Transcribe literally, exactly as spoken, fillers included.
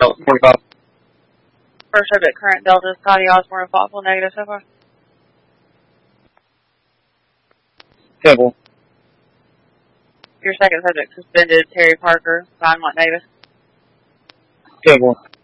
forty-five. First subject, current Delta, Scotty Osborne, thoughtful, negative so far. Temple. Your second subject, suspended, Terry Parker, nine one negative. Temple.